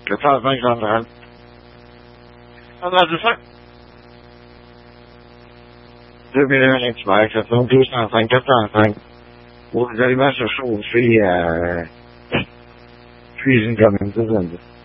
450 grammes. En bas de ça, 2 mm max, ça tombe 205, 405. Pour les allumages chauffés, cuisine quand même, ça,